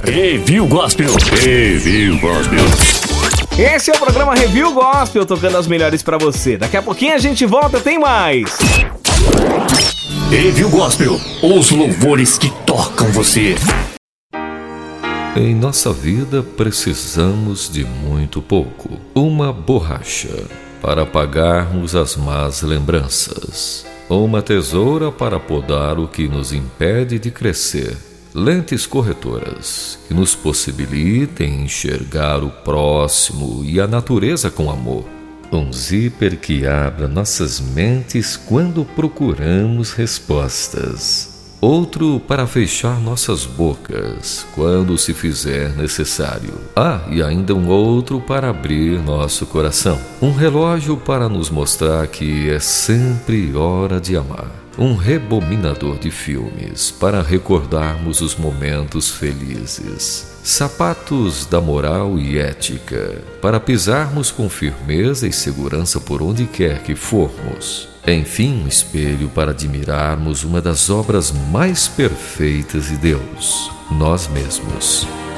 Review Gospel. Review Gospel. Esse é o programa Review Gospel, tocando as melhores pra você. Daqui a pouquinho a gente volta, tem mais. Review Gospel, os louvores que tocam você. Em nossa vida precisamos de muito pouco. Uma borracha para apagarmos as más lembranças. Uma tesoura para podar o que nos impede de crescer. Lentes corretoras que nos possibilitem enxergar o próximo e a natureza com amor. Um zíper que abra nossas mentes quando procuramos respostas. Outro para fechar nossas bocas quando se fizer necessário. E ainda um outro para abrir nosso coração. Um relógio para nos mostrar que é sempre hora de amar. Um rebobinador de filmes para recordarmos os momentos felizes. Sapatos da moral e ética para pisarmos com firmeza e segurança por onde quer que formos. Enfim, um espelho para admirarmos uma das obras mais perfeitas de Deus, nós mesmos.